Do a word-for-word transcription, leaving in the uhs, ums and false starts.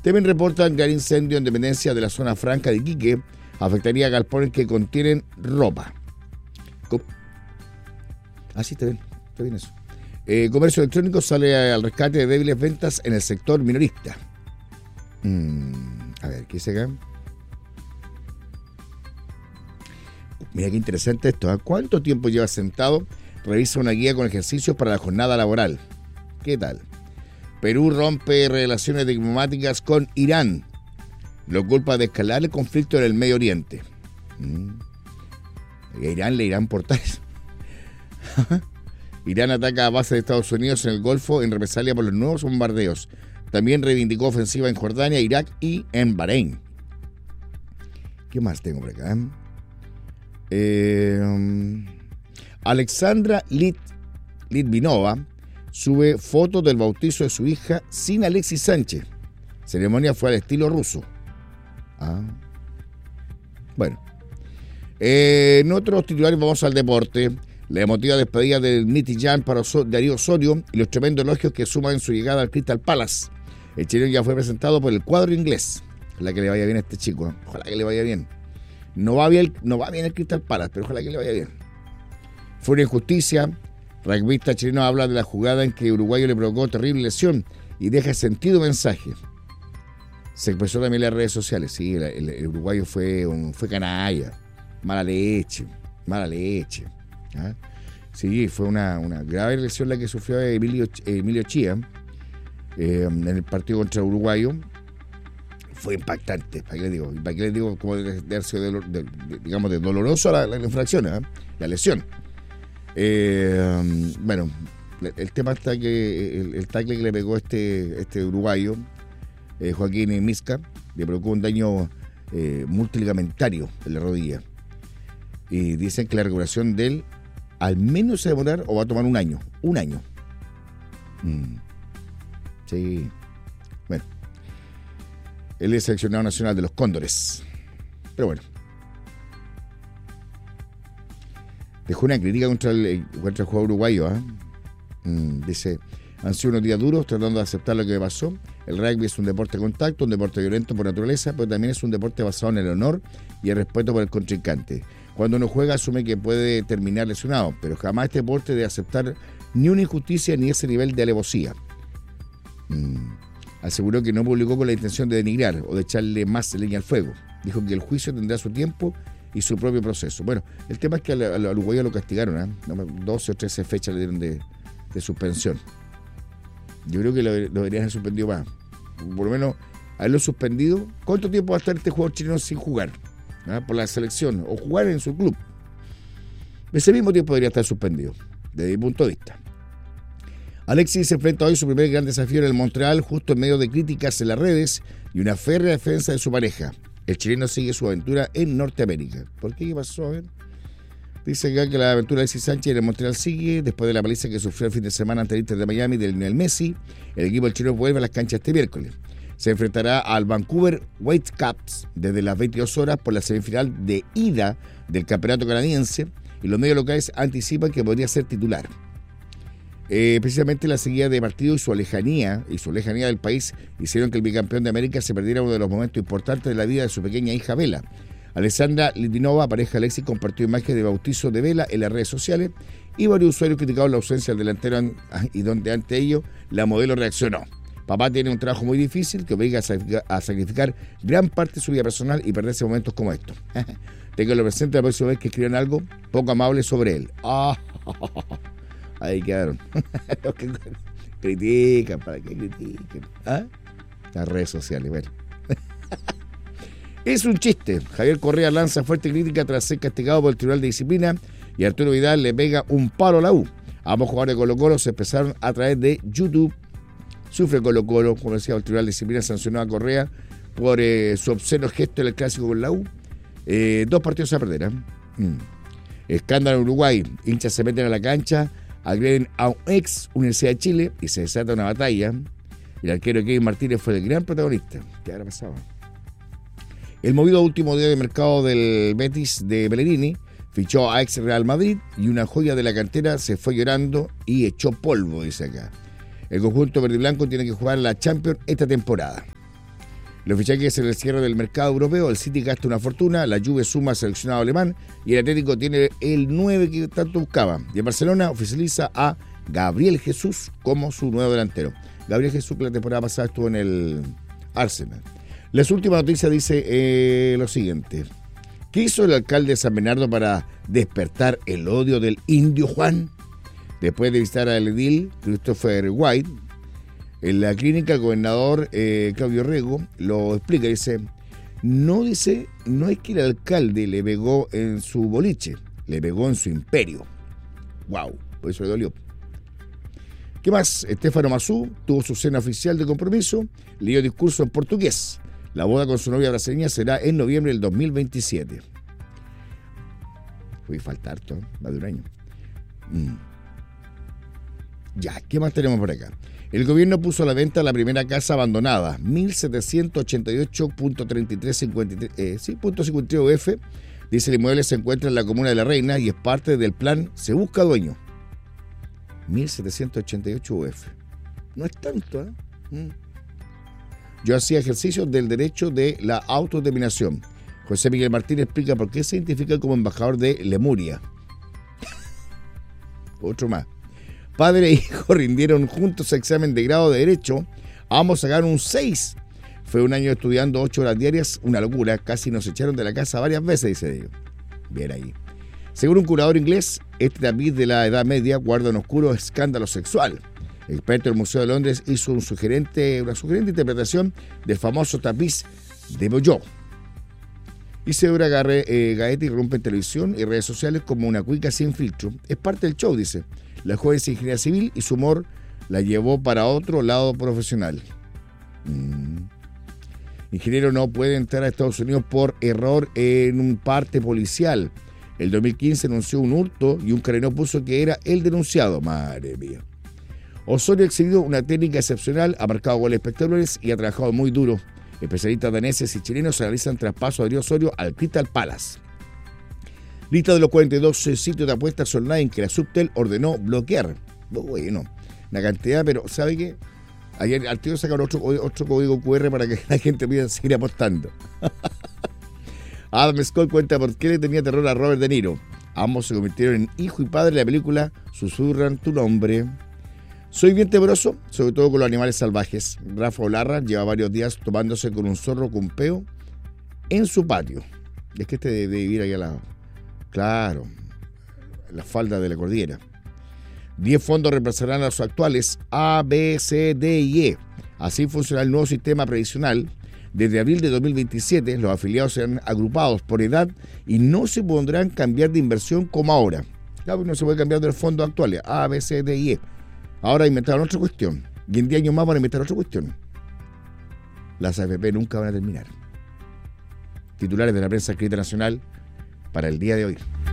También reportan gran incendio en dependencia de la zona franca de Iquique. Afectaría a galpones que contienen ropa. Com- ah, sí, está bien, está bien eso. Eh, comercio electrónico sale al rescate de débiles ventas en el sector minorista. Mm, a ver, ¿qué dice acá? Mira qué interesante esto, ¿eh? ¿Cuánto tiempo llevas sentado? Revisa una guía con ejercicios para la jornada laboral. ¿Qué tal? Perú rompe relaciones diplomáticas con Irán. Lo culpa de escalar el conflicto en el Medio Oriente. Mm. A Irán le irán por tal. Irán ataca a bases de Estados Unidos en el Golfo en represalia por los nuevos bombardeos. También reivindicó ofensiva en Jordania, Irak y en Bahrein. ¿Qué más tengo por acá? Eh, um, Alexandra Lit, Litvinova sube fotos del bautizo de su hija sin Alexis Sánchez. Ceremonia fue al estilo ruso. Ah. Bueno. Eh, en otros titulares vamos al deporte. La emotiva despedida del Mitillán para Darío Osorio y los tremendos elogios que suman su llegada al Crystal Palace. El chileno ya fue presentado por el cuadro inglés. Ojalá que le vaya bien a este chico. ¿eh? Ojalá que le vaya bien. No va bien, no va bien el Crystal Palace, pero ojalá que le vaya bien. Fue una injusticia. Rugbyista chileno habla de la jugada en que Uruguayo le provocó terrible lesión y deja sentido mensaje. Se expresó también en las redes sociales. Sí, el, el, el uruguayo fue, un, fue canalla. Mala leche. Mala leche. ¿Ah? Sí, fue una, una grave lesión la que sufrió Emilio, Emilio Chía eh, en el partido contra Uruguayo. Fue impactante, ¿para qué les digo? ¿Para qué les digo cómo debe haber sido de, de, de, digamos, de doloroso la, la infracción, ¿eh? La lesión? Eh, bueno, el tema está que el, el tackle que le pegó este, este uruguayo, eh, Joaquín Misca, le provocó un daño eh, multiligamentario en la rodilla. Y dicen que la recuperación de él al menos se va a demorar o va a tomar un año. Un año. Mm. Sí. Bueno. Él es seleccionado nacional de los Cóndores. Pero bueno. Dejó una crítica contra el, contra el jugador uruguayo. ¿eh? Mm. Dice, han sido unos días duros tratando de aceptar lo que pasó. El rugby es un deporte de contacto, un deporte violento por naturaleza, pero también es un deporte basado en el honor y el respeto por el contrincante. Cuando uno juega asume que puede terminar lesionado, pero jamás este deporte debe aceptar ni una injusticia ni ese nivel de alevosía. Mm. Aseguró que no publicó con la intención de denigrar o de echarle más leña al fuego. Dijo que el juicio tendrá su tiempo y su propio proceso. Bueno, el tema es que al, al, al uruguayo lo castigaron, ¿eh? doce o trece fechas le dieron de, de suspensión. Yo creo que lo, lo deberían haber suspendido más. Por lo menos haberlo suspendido. ¿Cuánto tiempo va a estar este jugador chileno sin jugar? ¿Ah? Por la selección o jugar en su club. Ese mismo tiempo debería estar suspendido, desde mi punto de vista. Alexis se enfrenta hoy su primer gran desafío en el Montreal, justo en medio de críticas en las redes y una férrea defensa de su pareja. El chileno sigue su aventura en Norteamérica. ¿Por qué? ¿Qué pasó? A ver. Dice acá que la aventura de Alexis Sánchez en el Montreal sigue después de la paliza que sufrió el fin de semana ante el Inter de Miami del Lionel Messi. El equipo del chileno vuelve a las canchas este miércoles. Se enfrentará al Vancouver Whitecaps desde las veintidós horas por la semifinal de ida del campeonato canadiense y los medios locales anticipan que podría ser titular. Eh, precisamente la seguida de partido y su lejanía y su lejanía del país hicieron que el bicampeón de América se perdiera uno de los momentos importantes de la vida de su pequeña hija Bella. Alexandra Litvinova, pareja de Alexis, compartió imágenes de bautizo de Bella en las redes sociales y varios usuarios criticaron la ausencia del delantero y donde ante ello la modelo reaccionó. Papá tiene un trabajo muy difícil que obliga a sacrificar gran parte de su vida personal y perderse momentos como estos. Tengo lo presente la próxima vez que escriban algo poco amable sobre él. Oh, ahí quedaron. Los que critican, ¿para qué critican? ¿Ah? Las redes sociales, bueno. Es un chiste. Javier Correa lanza fuerte crítica tras ser castigado por el Tribunal de Disciplina y Arturo Vidal le pega un palo a la U. Ambos jugadores de Colo-Colo se expresaron a través de YouTube. Sufre Colo-Colo, como decía, el Tribunal de Disciplina sancionó a Correa por eh, su obsceno gesto en el clásico con la U. Eh, dos partidos a perder. ¿eh? Mm. Escándalo en Uruguay. Hinchas se meten a la cancha, agreden a un ex Universidad de Chile y se desata una batalla. El arquero Kevin Martínez fue el gran protagonista. ¿Qué habrá pasado? El movido último día de mercado del Betis de Pellegrini fichó a ex Real Madrid y una joya de la cantera se fue llorando y echó polvo, dice acá. El conjunto verde y blanco tiene que jugar la Champions esta temporada. Los fichajes en el cierre del mercado europeo, el City gasta una fortuna, la Juve suma al seleccionado alemán y el Atlético tiene el nueve que tanto buscaba. Y el Barcelona oficializa a Gabriel Jesús como su nuevo delantero. Gabriel Jesús, que la temporada pasada estuvo en el Arsenal. Las últimas noticias dice eh, lo siguiente. ¿Qué hizo el alcalde de San Bernardo para despertar el odio del Indio Juan? Después de visitar al edil Christopher White, en la clínica, el gobernador eh, Claudio Rego lo explica, dice, no dice, no es que el alcalde le pegó en su boliche, le pegó en su imperio. Wow, por eso le dolió. ¿Qué más? Estefano Mazú tuvo su cena oficial de compromiso, le dio discurso en portugués. La boda con su novia brasileña será en noviembre del dos mil veintisiete. Uy, falta harto, más de un año. Mm. Ya, ¿qué más tenemos por acá? El gobierno puso a la venta la primera casa abandonada, mil setecientos ochenta y ocho punto treinta y tres cincuenta y tres, eh, sí, punto cincuenta y tres U F. Dice, el inmueble se encuentra en la comuna de La Reina y es parte del plan Se Busca Dueño. mil setecientos ochenta y ocho U F. No es tanto, ¿eh? Mm. Yo hacía ejercicios del derecho de la autodeterminación. José Miguel Martínez explica por qué se identifica como embajador de Lemuria. Otro más. Padre e hijo rindieron juntos examen de grado de Derecho. Ambos sacaron un seis. Fue un año estudiando ocho horas diarias, una locura. Casi nos echaron de la casa varias veces, dice Diego. Bien ahí. Según un curador inglés, este tapiz de la Edad Media guarda un oscuro escándalo sexual. El experto del Museo de Londres hizo un sugerente, una sugerente interpretación del famoso tapiz de Boyó. Isidora Garre, eh, Gaetti irrumpe en televisión y redes sociales como una cuica sin filtro. Es parte del show, dice. La joven es ingeniera civil y su humor la llevó para otro lado profesional. Mm. Ingeniero no puede entrar a Estados Unidos por error en un parte policial. El dos mil quince anunció un hurto y un carabinero puso que era el denunciado. Madre mía. Osorio ha exhibido una técnica excepcional, ha marcado goles espectaculares y ha trabajado muy duro. Especialistas daneses y chilenos analizan traspaso de Adrián Osorio al Crystal Palace. Lista de los cuarenta y dos sitios de apuestas online que la Subtel ordenó bloquear. Bueno, una cantidad, pero ¿sabe qué? Ayer al tío sacaron otro, otro código cu erre para que la gente pueda seguir apostando. Adam Scott cuenta por qué le tenía terror a Robert De Niro. Ambos se convirtieron en hijo y padre de la película Susurran tu nombre. Soy bien temeroso, sobre todo con los animales salvajes. Rafa Olarra lleva varios días tomándose con un zorro cumpeo en su patio. Es que este debe vivir ahí al lado. Claro, la falda de la cordillera. Diez fondos reemplazarán a los actuales A, B, C, D y E. Así funciona el nuevo sistema previsional. Desde abril de dos mil veintisiete, los afiliados serán agrupados por edad y no se podrán cambiar de inversión como ahora. Claro, no se puede cambiar de los fondos actuales, A, B, C, D y E. Ahora inventaron otra cuestión. Y en diez años más van a inventar otra cuestión. Las A F P nunca van a terminar. Titulares de la prensa escrita nacional para el día de hoy.